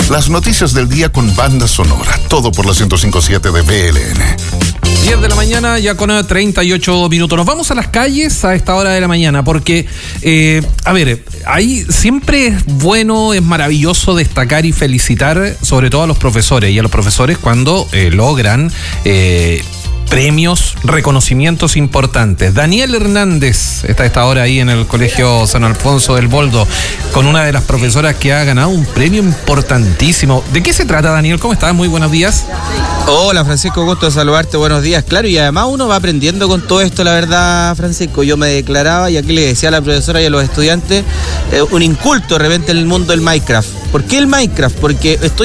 Las noticias del día con banda sonora. Todo por la 105.7 de BLN. 10 de la mañana, ya con 38 minutos. Nos vamos a las calles a esta hora de la mañana porque, ahí siempre es bueno, es maravilloso destacar y felicitar sobre todo a los profesores y a los profesores cuando logran premios, reconocimientos importantes. Daniel Hernández está a esta hora ahí en el Colegio San Alfonso del Boldo con una de las profesoras que ha ganado un premio importantísimo. ¿De qué se trata, Daniel? ¿Cómo estás? Muy buenos días. Hola, Francisco, gusto de saludarte, buenos días. Claro, y además uno va aprendiendo con todo esto, la verdad, Francisco. Yo me declaraba y aquí le decía a la profesora y a los estudiantes un inculto de repente en el mundo del Minecraft. ¿Por qué el Minecraft? Porque estoy